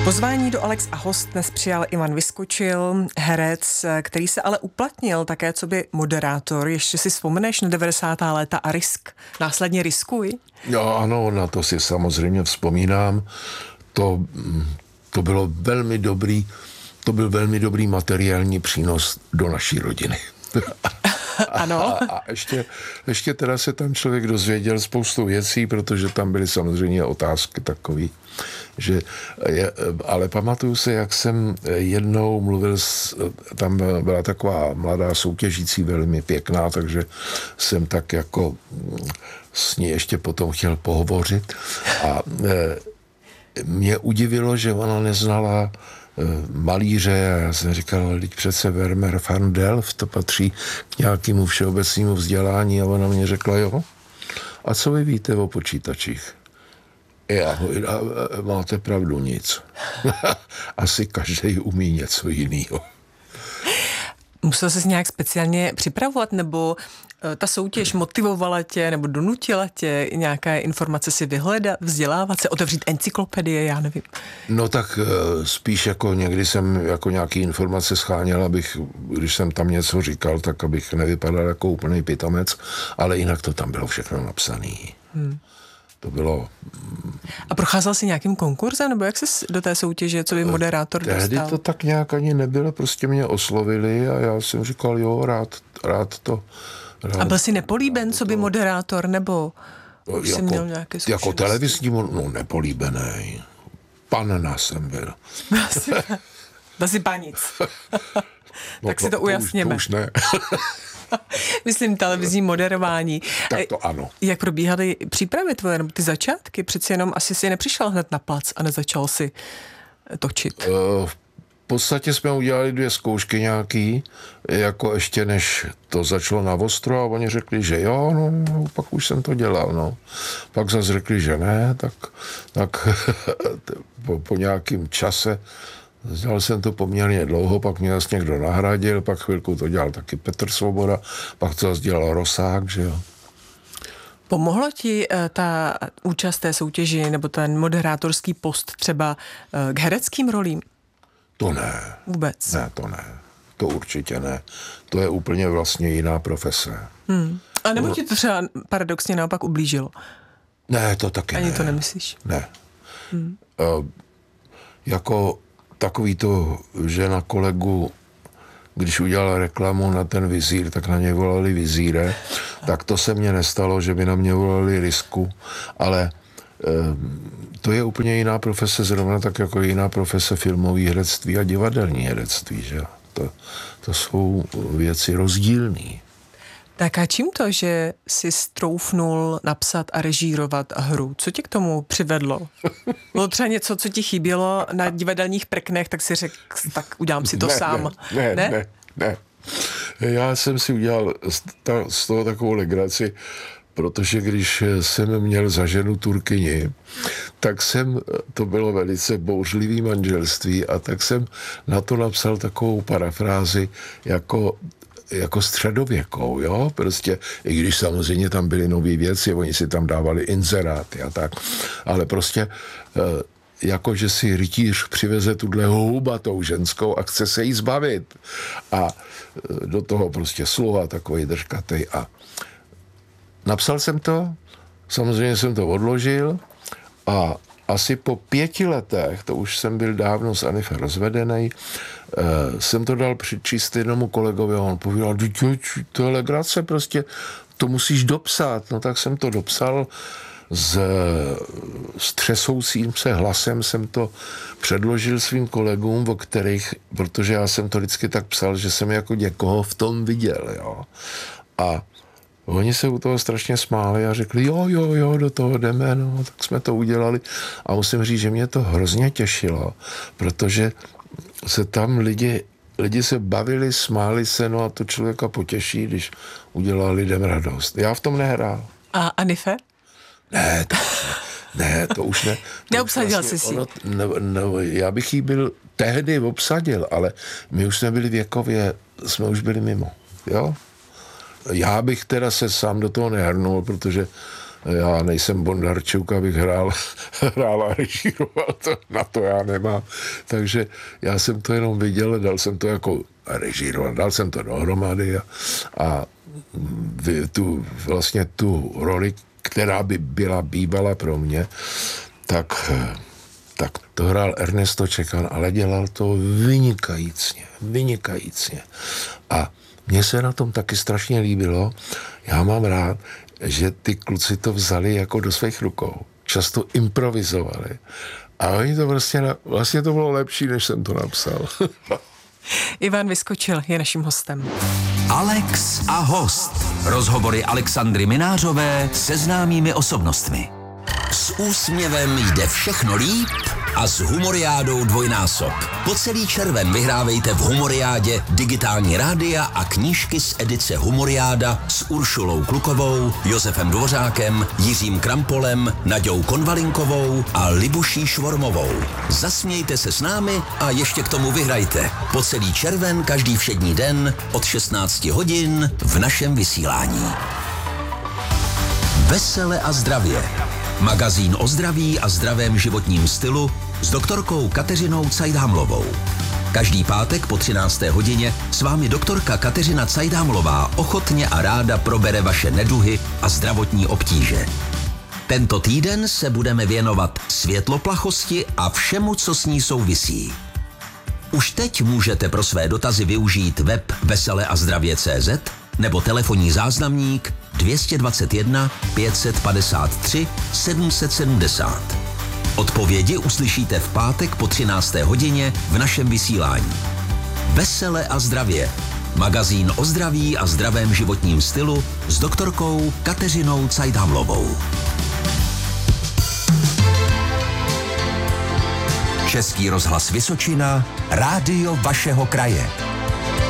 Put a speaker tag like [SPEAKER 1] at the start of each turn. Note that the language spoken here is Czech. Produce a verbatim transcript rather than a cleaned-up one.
[SPEAKER 1] Pozvání do Alex a host dnes přijal Ivan Vyskočil, herec, který se ale uplatnil také coby moderátor. Ještě si vzpomeneš na devadesátá léta a Risk? Následně Riskuj?
[SPEAKER 2] Jo, ano, na to si samozřejmě vzpomínám. To, to bylo velmi dobrý, to byl velmi dobrý materiální přínos do naší rodiny.
[SPEAKER 1] Ano.
[SPEAKER 2] A, a ještě, ještě teda se tam člověk dozvěděl spoustu věcí, protože tam byly samozřejmě otázky takový, že je, ale pamatuju se, jak jsem jednou mluvil, s, tam byla taková mladá soutěžící, velmi pěkná, takže jsem tak jako s ní ještě potom chtěl pohovořit a e, mě udivilo, že ona neznala malíře a já jsem říkal, teď přece Vermeer van Delft, to patří k nějakému všeobecnému vzdělání a ona mě řekla, jo, a co vy víte o počítačích? Já, a, a, máte pravdu, nic. Asi každý umí něco jiného.
[SPEAKER 1] Musel ses nějak speciálně připravovat, nebo ta soutěž motivovala tě, nebo donutila tě nějaké informace si vyhledat, vzdělávat se, otevřít encyklopedie, já nevím.
[SPEAKER 2] No tak spíš jako někdy jsem jako nějaký informace scháněl, abych, když jsem tam něco říkal, tak abych nevypadal jako úplný pitomec, ale jinak to tam bylo všechno napsané. Hmm. To bylo...
[SPEAKER 1] A procházel jsi nějakým konkurzem, nebo jak jsi do té soutěže, co by moderátor
[SPEAKER 2] Tehdy dostal? Tehdy to tak nějak ani nebylo, prostě mě oslovili a já jsem říkal, jo, rád, rád to... Rád,
[SPEAKER 1] a byl jsi nepolíben, co by moderátor, nebo už
[SPEAKER 2] jako,
[SPEAKER 1] jsi měl nějaké zkušenosti?
[SPEAKER 2] Jako televizní, no nepolíbený. Panna jsem byl.
[SPEAKER 1] Byl jsi panic.
[SPEAKER 2] No
[SPEAKER 1] tak
[SPEAKER 2] to,
[SPEAKER 1] si to ujasněme.
[SPEAKER 2] To už, to už ne.
[SPEAKER 1] Myslím televizní moderování.
[SPEAKER 2] Tak to ano.
[SPEAKER 1] Jak probíhaly přípravy tvoje, ty začátky? Přeci jenom asi si nepřišel hned na plac a nezačal si točit.
[SPEAKER 2] Uh, v podstatě jsme udělali dvě zkoušky nějaký, jako ještě než to začalo na ostro a oni řekli, že jo, no, pak už jsem to dělal, no. Pak zase řekli, že ne, tak, tak po, po nějakým čase dělal jsem to poměrně dlouho, pak mě zase někdo nahradil, pak chvilku to dělal taky Petr Svoboda, pak to zase dělal Rosák, že jo.
[SPEAKER 1] Pomohlo ti uh, ta účast té soutěži nebo ten moderátorský post třeba uh, k hereckým rolím?
[SPEAKER 2] To ne.
[SPEAKER 1] Vůbec?
[SPEAKER 2] Ne, to ne. To určitě ne. To je úplně vlastně jiná profese.
[SPEAKER 1] Hmm. A nebo no, ti to třeba paradoxně naopak ublížilo?
[SPEAKER 2] Ne, to taky
[SPEAKER 1] Ani
[SPEAKER 2] ne.
[SPEAKER 1] Ani to nemyslíš?
[SPEAKER 2] Ne. Hmm. Uh, jako takový to, že na kolegu, když udělal reklamu na ten vizír, tak na něj volali vizíre, tak to se mně nestalo, že by na mě volali Risku, ale e, to je úplně jiná profese, zrovna tak jako jiná profese filmový herectví a divadelní herectví, že? To, to jsou věci rozdílný.
[SPEAKER 1] Tak a čím to, že jsi stroufnul napsat a režírovat hru? Co tě k tomu přivedlo? Bylo třeba něco, co ti chybělo na divadelních prknech, tak si řekl, tak udělám si to
[SPEAKER 2] ne,
[SPEAKER 1] sám.
[SPEAKER 2] Ne, ne, ne, ne. Já jsem si udělal z toho takovou legraci, protože když jsem měl za ženu Turkyni, tak jsem, to bylo velice bouřlivý manželství a tak jsem na to napsal takovou parafrázi jako jako středověkou, jo, prostě, i když samozřejmě tam byly nové věci, oni si tam dávali inzeráty a tak, ale prostě jako, že si rytíř přiveze tuhle houbatou ženskou a chce se jí zbavit a do toho prostě slova takový držkatej a napsal jsem to, samozřejmě jsem to odložil a asi po pěti letech, to už jsem byl dávno s Anife rozvedený, eh, jsem to dal přečíst jednomu kolegovi a on povídal, to je legrace, prostě to musíš dopsat. No tak jsem to dopsal s, s třesoucím se hlasem, jsem to předložil svým kolegům, o kterých, protože já jsem to vždycky tak psal, že jsem jako někoho v tom viděl, jo. A oni se u toho strašně smáli a řekli, jo, jo, jo, do toho jdeme, no, tak jsme to udělali. A musím říct, že mě to hrozně těšilo, protože se tam lidi, lidi se bavili, smáli se, no a to člověka potěší, když udělá lidem radost. Já v tom nehrál.
[SPEAKER 1] A Anife?
[SPEAKER 2] Ne, to už ne. Ne, to už ne.
[SPEAKER 1] Neobsadil
[SPEAKER 2] vlastně,
[SPEAKER 1] jsi si.
[SPEAKER 2] Ono, no, no, já bych jí byl tehdy obsadil, ale my už jsme byli věkově, jsme už byli mimo, jo? Já bych teda se sám do toho nehrnul, protože Já nejsem Bondarčuk, abych hrál, hrál a režíroval, to, na to já nemám. Takže já jsem to jenom viděl, dal jsem to jako režíroval, dal jsem to dohromady a, a tu, vlastně tu roli, která by byla bývala pro mě, tak, tak to hrál Ernesto Čekan, ale dělal to vynikajícně, vynikajícně. A mně se na tom taky strašně líbilo. Já mám rád, že ty kluci to vzali jako do svých rukou. Často improvizovali. A oni to vlastně, vlastně to bylo lepší, než jsem to napsal.
[SPEAKER 1] Ivan Vyskočil je naším hostem.
[SPEAKER 3] Alex a host. Rozhovory Alexandry Minářové se známými osobnostmi. S úsměvem jde všechno líp a s Humoriádou dvojnásob. Po celý červen vyhrávejte v Humoriádě digitální rádia a knížky z edice Humoriáda s Uršulou Klukovou, Josefem Dvořákem, Jiřím Krampolem, Naďou Konvalinkovou a Libuší Švormovou. Zasmějte se s námi a ještě k tomu vyhrajte. Po celý červen každý všední den od šestnácti hodin v našem vysílání. Vesele a zdravě. Magazín o zdraví a zdravém životním stylu s doktorkou Kateřinou Cajdhamlovou. Každý pátek po třinácté hodině s vámi doktorka Kateřina Cajdhamlová ochotně a ráda probere vaše neduhy a zdravotní obtíže. Tento týden se budeme věnovat světloplachosti a všemu, co s ní souvisí. Už teď můžete pro své dotazy využít web vesele a zdravě tečka cé zet nebo telefonní záznamník dvě stě dvacet jedna pět set padesát tři sedm set sedmdesát. Odpovědi uslyšíte v pátek po třinácté hodině v našem vysílání. Vesele a zdravě. Magazín o zdraví a zdravém životním stylu s doktorkou Kateřinou Cajdhamlovou. Český rozhlas Vysočina, rádio vašeho kraje.